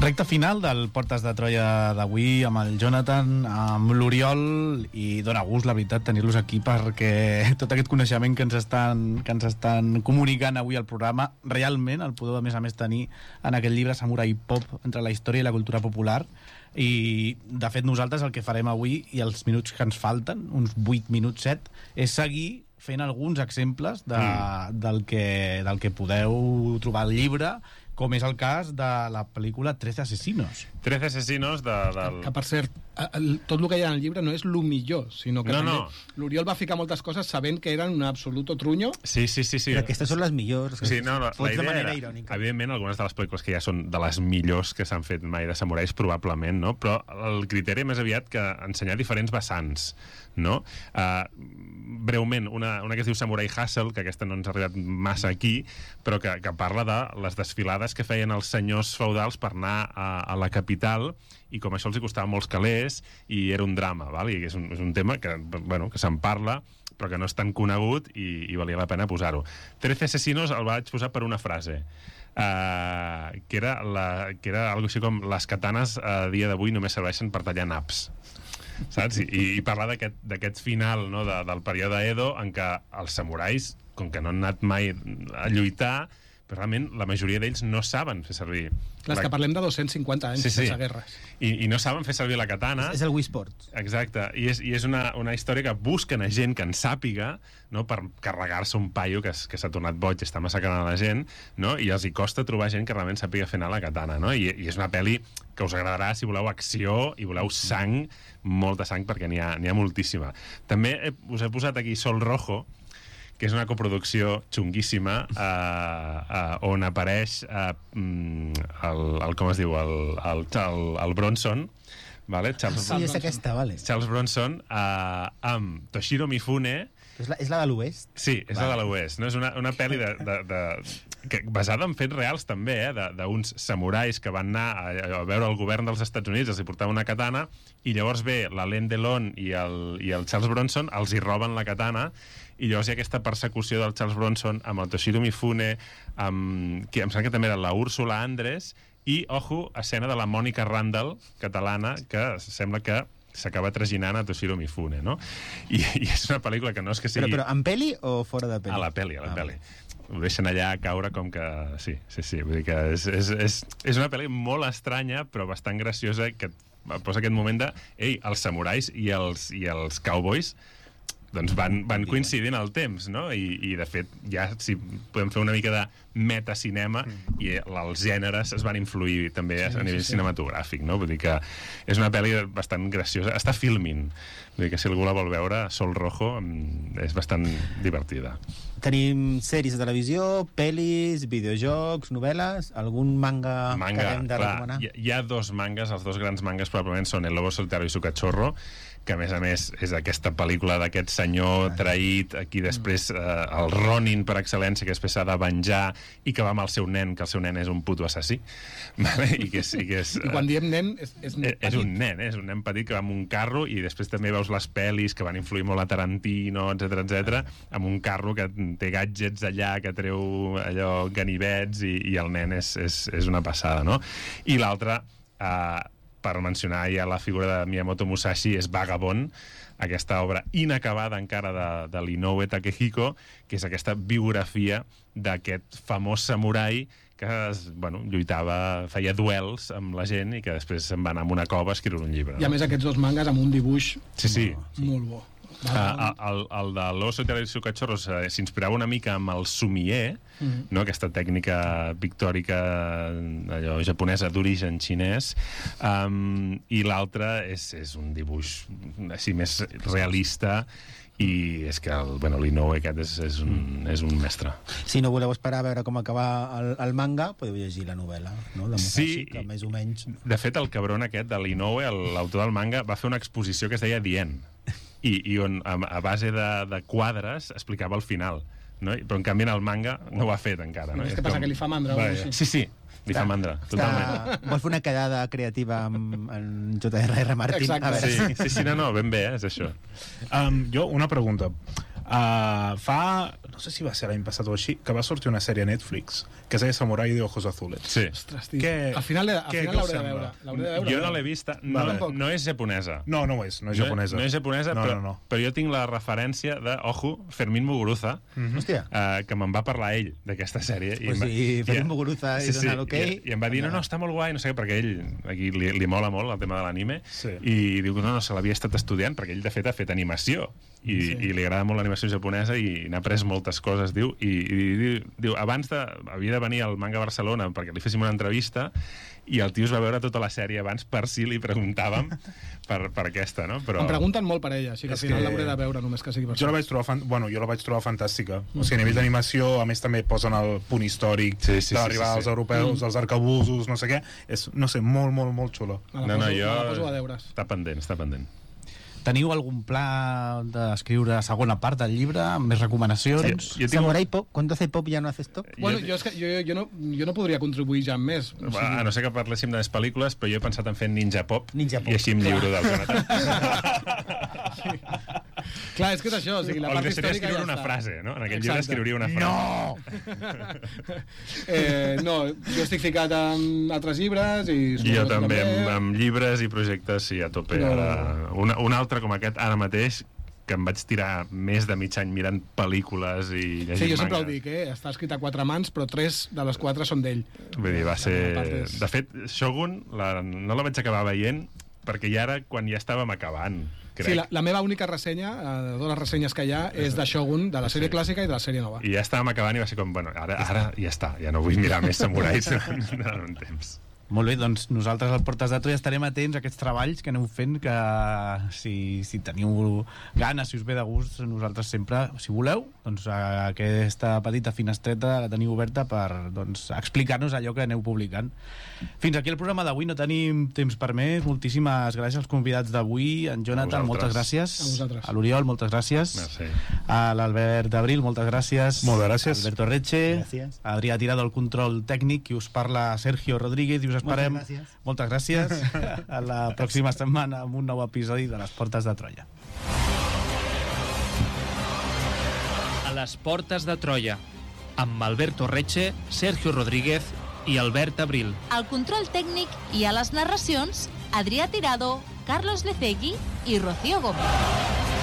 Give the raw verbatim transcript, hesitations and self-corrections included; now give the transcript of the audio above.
Recte final del Portes de Troia d'avui amb el Jonathan, amb l'Oriol, i dona gust, la veritat, tenir-los aquí perquè tot aquest coneixement que ens estan, que ens estan comunicant avui al programa, realment el podeu a més a més tenir en aquest llibre Samurai Pop entre la història i la cultura popular. I de fet nosaltres el que farem avui i els minuts que ens falten, uns vuit minuts, set, és seguir fent alguns exemples de, mm. del, que, del que podeu trobar al llibre, com és el cas de la pel·lícula Trece Asesinos. Trece Asesinos de, del... Que, per cert, el, tot el que hi ha en el llibre no és el millor, sinó que no, també no. l'Oriol va ficar moltes coses sabent que eren un absoluto trunyo. Sí, sí, sí. sí. Però aquestes són les millors. Sí, no, no, la idea era, irònica. Evidentment, algunes de les pel·lícules que ja són de les millors que s'han fet mai de samurais, probablement, no? Però el criteri més aviat que ensenyar diferents vessants, no? Uh, breument, una, una que es diu Samurai Hustle, que aquesta no ens ha arribat massa aquí, però que, que parla de les desfilades que feien els senyors feudals per anar a, a la capital, i com això els hi costava molts calés i era un drama, val? I és un, és un tema que, bueno, que se'n parla però que no és tan conegut i, i valia la pena posar-ho. Trece Asesinos el vaig posar per una frase uh, que era, la, que era algo així com: les katanes a dia d'avui només serveixen per tallar naps, saps? I, i parlar d'aquest final, no, de, del període Edo, en què els samurais, com que no han anat mai a lluitar, però realment la majoria d'ells no saben fer servir... Clar, és que parlem de dos-cents cinquanta anys sí, sí. sense guerres. I, I no saben fer servir la katana. És, és el Wii Sports. Exacte, i és, i és una, una història que busquen a gent que en sàpiga, no, per carregar-se un paio que, que s'ha tornat boig i està massacrant a la gent, no, i els hi costa trobar gent que realment sàpiga fer anar la katana, no? I, i és una pel·li que us agradarà si voleu acció i voleu sang, molta sang, perquè n'hi ha, n'hi ha moltíssima. També he, us he posat aquí Sol Rojo, que és una coproducció xunguíssima, eh, eh, on apareix eh, el, el, com es diu, el, el, el, el Bronson, vale? Charles, sí, és aquesta, vale. Charles Bronson, eh, amb Toshiro Mifune. És la, és la de l'Oest? Sí, és vale. La de l'Oest, no? És una, una pel·li de, de, de, que, basada en fets reals també, eh? d'uns samurais que van anar a, a veure el govern dels Estats Units, els hi portava una katana, i llavors ve l'Alain Delon i el, i el Charles Bronson, els hi roben la katana, i llavors hi ha aquesta persecució del Charles Bronson amb el Toshiro Mifune, amb, que em sembla que també era la Úrsula Andrés, i, ojo, escena de la Mònica Randall, catalana, que sembla que s'acaba traginant a Toshiro Mifune, no? I, i és una pel·lícula que no és que sigui... Però, però en pel·li o fora de pel·li? A la pel·li, a la ah, pel·li. Ho deixen allà caure com que... Sí, sí, sí. Vull dir que és, és, és, és una pel·li molt estranya, però bastant graciosa, que posa aquest moment de... Ei, els samurais i els, i els cowboys doncs van, van coincidir en el temps, no? I, i de fet, ja si podem fer una mica de metacinema, mm. i els gèneres es van influir també sí, a nivell sí, sí. cinematogràfic, no? Vull dir que és una pel·li bastant graciosa. Està Filmin. Vull dir que si algú la vol veure, Sol Rojo, és bastant divertida. Tenim sèries de televisió, pel·lis, videojocs, novel·les, algun manga, manga que hem de clar, recomanar? Hi, hi ha dos mangas, els dos grans mangas probablement són El Lobo Solitario i su Cachorro, que a més a més és aquesta pel·lícula d'aquest senyor traït, aquí després eh, el Ronin per excel·lència, que després s'ha de venjar i que va amb el seu nen, que el seu nen és un puto assassí, vale? I, que és, i, que és, I quan diem nen és, és, és, és un nen, eh? És un nen petit que va amb un carro, i després també veus les pel·lis que van influir molt a Tarantino, etcètera etcètera, amb un carro que té gadgets allà, que treu allò ganivets, i, i el nen és, és, és una passada, no? I l'altre, eh, per mencionar ja la figura de Miyamoto Musashi, és Vagabond, aquesta obra inacabada encara de, de l'Inoue Takehiko, que és aquesta biografia d'aquest famós samurai que bueno, lluitava, feia duels amb la gent i que després se'n va anar a una cova a escriure un llibre. I a més aquests dos mangas amb un dibuix sí, sí. molt bo. Uh, el, el de l'Oso i su Cachorro s'inspirava una mica amb el sumier, mm-hmm. no? Aquesta tècnica pictòrica allò, japonesa d'origen xinès, um, i l'altre és, és un dibuix així més realista, i és que el, bueno, l'Inoue aquest és, és, un, és un mestre. Si no voleu esperar a veure com acabar el, el manga, podeu llegir la novel·la, no? De Musashi, sí, que més o menys... De fet, el cabron aquest de l'Inoue, l'autor del manga, va fer una exposició que es deia The End, i, i on a, a base de, de quadres explicava el final, no? Però en canvi en el manga no ho ha fet encara, no? És que passa com... que li fa mandra. Vaja. Sí, sí, li fa mandra, totalment. Està... Vols fer una quedada creativa amb en J R R Martin? Exacte. A veure. Sí, sí, sí, no, no, ben bé, eh, és això. Um, jo, una pregunta. Uh, fa no sé si va ser l'any passat o així, que va sortir una sèrie a Netflix que es deia Samurai de Ojos Azules. Sí. Ostres, tio. Què- Al final, al què- final què us l'hauré de sembla? veure. L'hauré de veure. Jo no l'he vista, no, Vale. no és japonesa. No, no ho és, no és japonesa. No, no és japonesa, no, però, no, no. però jo tinc la referència de, ojo, Fermín Muguruza, Mhm. Hòstia. uh, que me'n va parlar ell d'aquesta sèrie. Pues em va- si Fermín i- Muguruza sí, hi sí, dona l'okei, i, i em va dir, no, no, està molt guai, no sé què, perquè ell aquí li, li mola molt el tema de l'anime, Sí. i diu que no, no, se l'havia estat estudiant, perquè ell, de fet, ha fet animació, i, Sí. i li agrada molt l'animació japonesa, i n'ha après moltes coses, diu, i, i diu, diu, abans de, havia de venir al Manga Barcelona perquè li féssim una entrevista, i el tio es va veure tota la sèrie abans per si li preguntàvem per, per aquesta, no? Però... Em pregunten molt per ella, així que al És final que- l'hauré de veure, només que sigui per Jo la això. vaig trobar, fan... bueno, jo la vaig trobar fantàstica. O sigui, a nivell d'animació, a més també posen el punt històric Sí, sí, de sí, l'arribada sí, dels sí. europeus, dels arcabusos, no sé què. És, no sé, molt, molt, molt xulo. Me la No, no, poso- jo... me la poso a deures. Està pendent, està pendent. Teniu algun pla d'escriure segona part del llibre, amb més recomanacions? Sí. Jo tinc Samurai Pop, cuando hace pop ya no hace stop. Bueno, Jo- jo, és que, jo, jo, no, jo no podria contribuir ja amb més. O sigui, A no ser que parléssim de les pel·lícules, però jo he pensat en fer Ninja Pop, Ninja Pop. i així em lliuro del Jonathan. Clar, és que és això, o sigui, la o li part deixaria històrica escriure ja una està. frase, no? En aquell Exacte. llibre escriuria una frase. No! eh, no, jo estic ficat en altres llibres i... I jo suposo que també, amb, amb llibres i projectes, sí, a tope. No. Ara, un, un altre com aquest, ara mateix, que em vaig tirar més de mig any mirant pel·lícules i llegint Sí, jo sempre ho manga. dic, eh? Està escrit a quatre mans, però tres de les quatre són d'ell. Vull dir, va La ser... part és- De fet, Shogun la, no la vaig acabar veient perquè ja era quan ja estàvem acabant, crec. Sí, la, la meva única ressenya, eh, de totes les ressenyes que hi ha, és de Shogun, de la sèrie clàssica i de la sèrie nova. I ja estàvem acabant i va ser com, bueno, ara, ara ja està, ja no vull mirar més samurais durant un temps. Molt bé, doncs nosaltres al Portes de Troia estarem atents a aquests treballs que aneu fent, que si, si teniu ganes, si us ve de gust, nosaltres sempre, si voleu, doncs aquesta petita finestreta la teniu oberta per doncs, explicar-nos allò que aneu publicant. Fins aquí el programa d'avui, no tenim temps per més. Moltíssimes gràcies als convidats d'avui. En Jonathan, A moltes vosaltres. gràcies. A vosaltres. A l'Oriol, moltes gràcies. Merci. A l'Albert Abril, moltes gràcies. Molt bé, gràcies. Alberto Reche. Gràcies. A Adrià Tirado, el control tècnic, i us parla Sergio Rodríguez, i us esperem. Moltes gràcies. Moltes gràcies. A la pròxima setmana amb un nou episodi de Les Portes de Troia. A les Portes de Troia, amb Alberto Reche, Sergio Rodríguez i Albert Abril. Al control tècnic i a les narracions, Adrià Tirado, Carlos Lecegui i Rocío Gómez.